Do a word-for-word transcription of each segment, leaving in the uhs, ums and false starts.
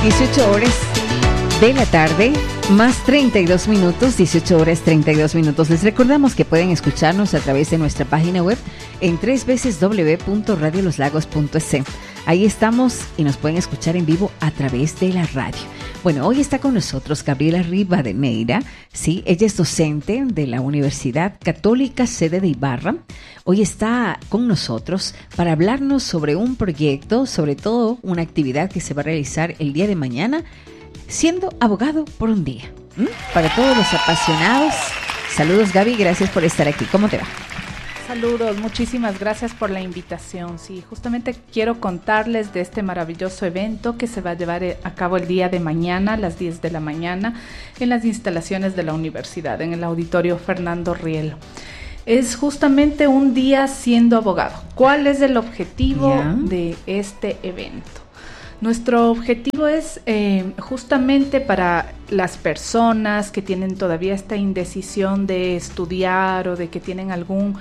dieciocho horas de la tarde, más treinta y dos minutos, dieciocho horas treinta y dos minutos. Les recordamos que pueden escucharnos a través de nuestra página web en doble u doble u doble u punto radio los lagos punto es. Ahí estamos y nos pueden escuchar en vivo a través de la radio. Bueno, hoy está con nosotros Gabriela Rivadeneira, sí, ella es docente de la Universidad Católica Sede de Ibarra. Hoy está con nosotros para hablarnos sobre un proyecto, sobre todo una actividad que se va a realizar el día de mañana, siendo abogado por un día. ¿Mm? Para todos los apasionados, saludos Gaby, gracias por estar aquí. ¿Cómo te va? Saludos, muchísimas gracias por la invitación. Sí, justamente quiero contarles de este maravilloso evento que se va a llevar a cabo el día de mañana a las diez de la mañana en las instalaciones de la universidad, en el auditorio Fernando Rielo. Es justamente un día siendo abogado. ¿Cuál es el objetivo yeah. de este evento? Nuestro objetivo es eh, justamente para las personas que tienen todavía esta indecisión de estudiar o de que tienen algún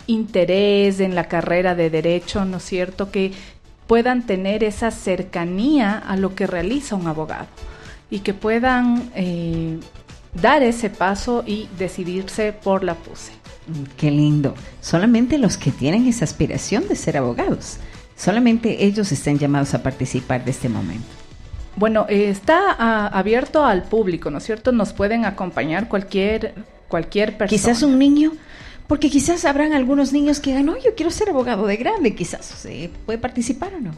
interés en la carrera de Derecho, ¿no es cierto?, que puedan tener esa cercanía a lo que realiza un abogado y que puedan eh, dar ese paso y decidirse por la PUCE. Qué lindo. Solamente los que tienen esa aspiración de ser abogados, solamente ellos están llamados a participar de este momento. Bueno, eh, está a, abierto al público, ¿no es cierto? Nos pueden acompañar cualquier, cualquier persona. Quizás un niño, porque quizás habrán algunos niños que digan, no, yo quiero ser abogado de grande, quizás, ¿se puede participar o no?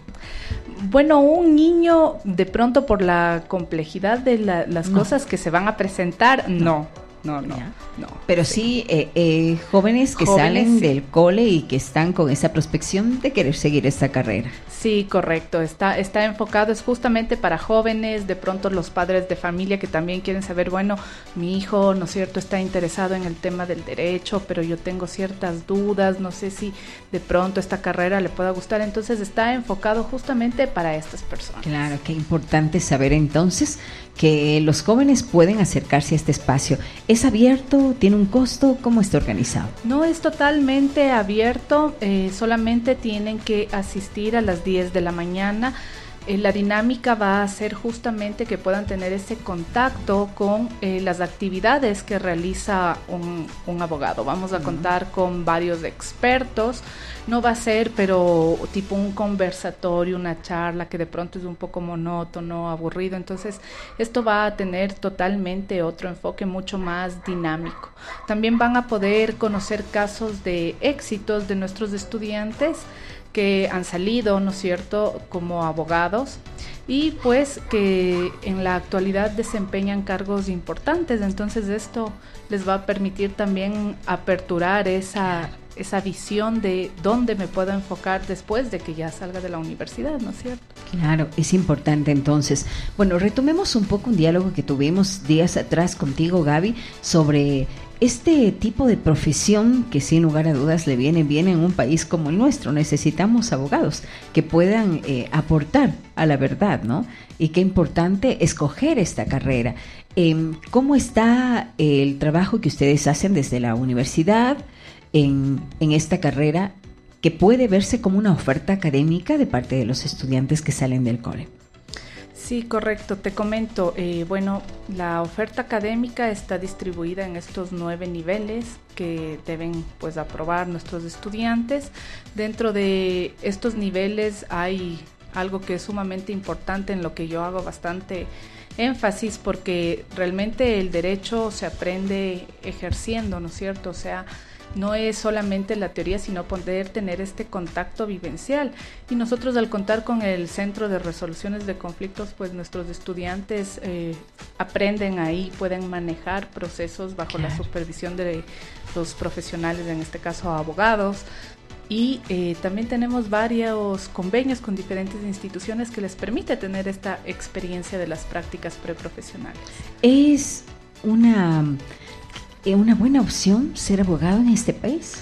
Bueno, un niño, de pronto por la complejidad de la, las no. cosas que se van a presentar, no. No, no, no. Pero sí, eh, eh, jóvenes que jóvenes, salen sí. del cole y que están con esa prospección de querer seguir esta carrera. Sí, correcto. Está, está enfocado, es justamente para jóvenes, de pronto los padres de familia que también quieren saber, bueno, mi hijo, ¿no es cierto?, está interesado en el tema del derecho, pero yo tengo ciertas dudas, no sé si de pronto esta carrera le pueda gustar. Entonces está enfocado justamente para estas personas. Claro, qué importante saber entonces que los jóvenes pueden acercarse a este espacio. ¿Es abierto? ¿Tiene un costo? ¿Cómo está organizado? No, es totalmente abierto, eh, solamente tienen que asistir a las diez de la mañana. Eh, la dinámica va a ser justamente que puedan tener ese contacto con eh, las actividades que realiza un, un abogado. Vamos a uh-huh. contar con varios expertos. No va a ser, pero tipo un conversatorio, una charla que de pronto es un poco monótono, aburrido. Entonces, esto va a tener totalmente otro enfoque mucho más dinámico. También van a poder conocer casos de éxitos de nuestros estudiantes que han salido, ¿no es cierto?, como abogados y pues que en la actualidad desempeñan cargos importantes. Entonces esto les va a permitir también aperturar esa, esa visión de dónde me puedo enfocar después de que ya salga de la universidad, ¿no es cierto? Claro, es importante entonces. Bueno, retomemos un poco un diálogo que tuvimos días atrás contigo, Gaby, sobre este tipo de profesión que sin lugar a dudas le viene bien en un país como el nuestro. Necesitamos abogados que puedan eh, aportar a la verdad, ¿no? Y qué importante escoger esta carrera. Eh, ¿Cómo está el trabajo que ustedes hacen desde la universidad en, en esta carrera que puede verse como una oferta académica de parte de los estudiantes que salen del cole? Sí, correcto. Te comento, eh, bueno, la oferta académica está distribuida en estos nueve niveles que deben pues aprobar nuestros estudiantes. Dentro de estos niveles hay algo que es sumamente importante, en lo que yo hago bastante énfasis, porque realmente el derecho se aprende ejerciendo, ¿no es cierto? O sea, no es solamente la teoría, sino poder tener este contacto vivencial. Y nosotros, al contar con el Centro de Resoluciones de Conflictos, pues nuestros estudiantes eh, aprenden ahí, pueden manejar procesos bajo claro. la supervisión de los profesionales, en este caso abogados. Y eh, también tenemos varios convenios con diferentes instituciones que les permite tener esta experiencia de las prácticas preprofesionales. Es una... ¿Es una buena opción ser abogado en este país?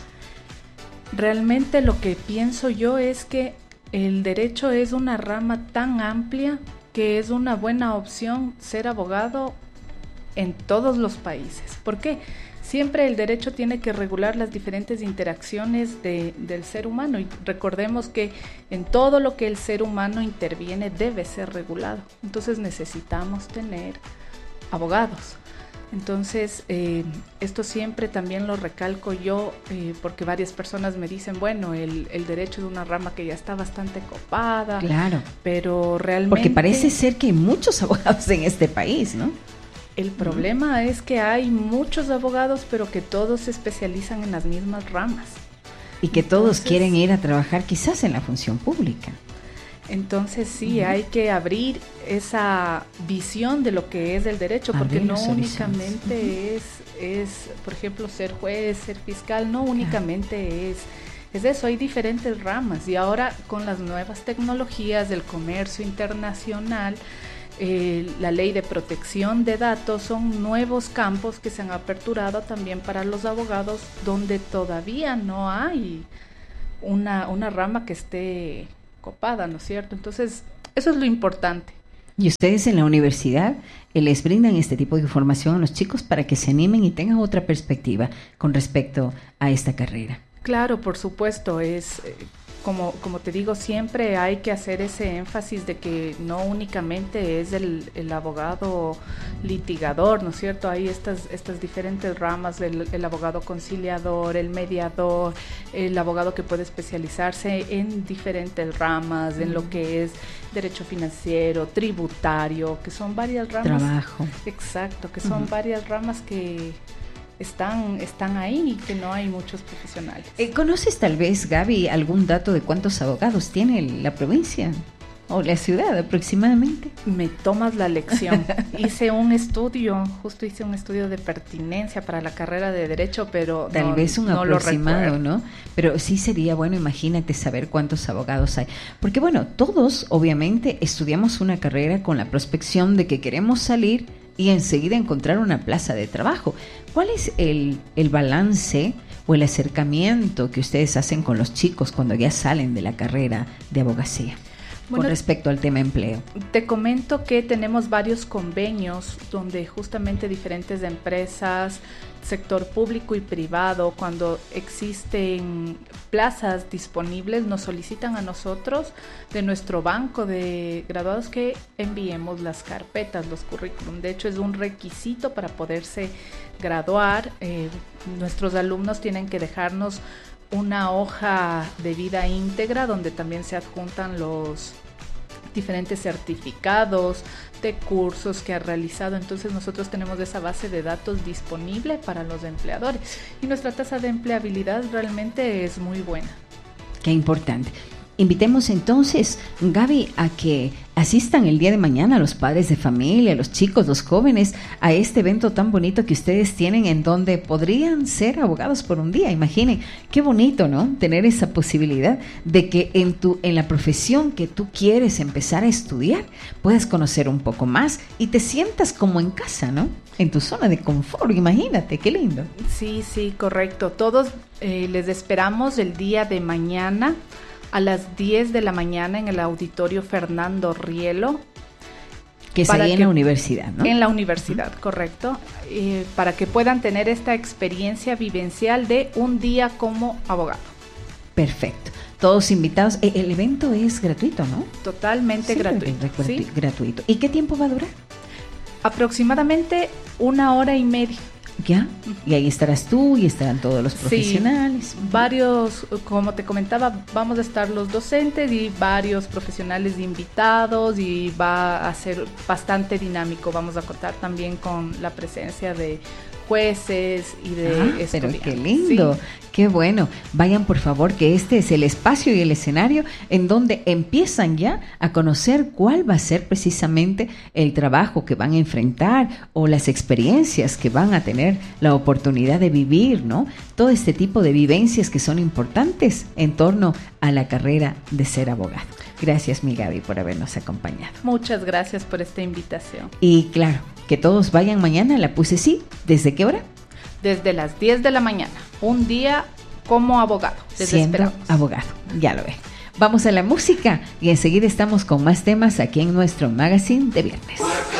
Realmente lo que pienso yo es que el derecho es una rama tan amplia que es una buena opción ser abogado en todos los países. ¿Por qué? Siempre el derecho tiene que regular las diferentes interacciones de, del ser humano, y recordemos que en todo lo que el ser humano interviene debe ser regulado. Entonces necesitamos tener abogados. Entonces, eh, esto siempre también lo recalco yo, eh, porque varias personas me dicen, bueno, el, el derecho es una rama que ya está bastante copada. Claro. Pero realmente... Porque parece ser que hay muchos abogados en este país, ¿no? El problema uh-huh. es que hay muchos abogados, pero que todos se especializan en las mismas ramas. Y que todos Entonces, quieren ir a trabajar quizás en la función pública. Entonces sí, uh-huh. hay que abrir esa visión de lo que es el derecho, porque abrir no únicamente uh-huh. es, es, por ejemplo, ser juez, ser fiscal, no únicamente claro. es, es eso, hay diferentes ramas. Y ahora con las nuevas tecnologías del comercio internacional, eh, la ley de protección de datos, son nuevos campos que se han aperturado también para los abogados, donde todavía no hay una, una rama que esté copada, ¿no es cierto? Entonces, eso es lo importante. ¿Y ustedes en la universidad eh, les brindan este tipo de información a los chicos para que se animen y tengan otra perspectiva con respecto a esta carrera? Claro, por supuesto, es... Eh, Como, como te digo, siempre hay que hacer ese énfasis de que no únicamente es el, el abogado litigador, ¿no es cierto? Hay estas, estas diferentes ramas, el, el abogado conciliador, el mediador, el abogado que puede especializarse en diferentes ramas, en lo que es derecho financiero, tributario, que son varias ramas. Trabajo. Exacto, que son uh-huh. varias ramas que... Están, están ahí y que no hay muchos profesionales. Eh, ¿Conoces tal vez, Gaby, algún dato de cuántos abogados tiene la provincia o la ciudad aproximadamente? Me tomas la lección. Hice un estudio, justo hice un estudio de pertinencia para la carrera de Derecho, pero tal no, vez un no aproximado, ¿no? Pero sí sería bueno, imagínate, saber cuántos abogados hay. Porque bueno, todos obviamente estudiamos una carrera con la prospección de que queremos salir y enseguida encontrar una plaza de trabajo. ¿Cuál es el, el balance o el acercamiento que ustedes hacen con los chicos cuando ya salen de la carrera de abogacía? Bueno, con respecto al tema empleo. Te comento que tenemos varios convenios donde justamente diferentes empresas, sector público y privado, cuando existen plazas disponibles, nos solicitan a nosotros de nuestro banco de graduados que enviemos las carpetas, los currículum. De hecho, es un requisito para poderse graduar. Eh, nuestros alumnos tienen que dejarnos una hoja de vida íntegra donde también se adjuntan los diferentes certificados de cursos que ha realizado. Entonces nosotros tenemos esa base de datos disponible para los empleadores y nuestra tasa de empleabilidad realmente es muy buena. Qué importante. Invitemos entonces, Gaby, a que asistan el día de mañana los padres de familia, los chicos, los jóvenes, a este evento tan bonito que ustedes tienen, en donde podrían ser abogados por un día. Imaginen, qué bonito, ¿no? Tener esa posibilidad de que en tu, en la profesión que tú quieres empezar a estudiar, puedas conocer un poco más y te sientas como en casa, ¿no? En tu zona de confort, imagínate, qué lindo. Sí, sí, correcto. Todos eh, les esperamos el día de mañana a las diez de la mañana en el auditorio Fernando Rielo. Que sería en la universidad, ¿no? En la universidad, uh-huh. correcto. Eh, para que puedan tener esta experiencia vivencial de un día como abogado. Perfecto. Todos invitados. El evento es gratuito, ¿no? Totalmente sí, gratuito. Gratuito, ¿sí? gratuito. ¿Y qué tiempo va a durar? Aproximadamente una hora y media. ¿Ya? Y ahí estarás tú y estarán todos los profesionales. Sí, varios, como te comentaba, vamos a estar los docentes y varios profesionales invitados y va a ser bastante dinámico. Vamos a contar también con la presencia de jueces y de ah, estudiantes. Pero qué lindo, sí. Qué bueno. Vayan por favor, que este es el espacio y el escenario en donde empiezan ya a conocer cuál va a ser precisamente el trabajo que van a enfrentar o las experiencias que van a tener la oportunidad de vivir, ¿no? Todo este tipo de vivencias que son importantes en torno a la carrera de ser abogado. Gracias, mi Gaby, por habernos acompañado. Muchas gracias por esta invitación. Y claro, que todos vayan mañana a la PUCESI. ¿Desde qué hora? Desde las diez de la mañana. Un día como abogado. Siendo abogado, ya lo ven. Vamos a la música y enseguida estamos con más temas aquí en nuestro magazine de viernes.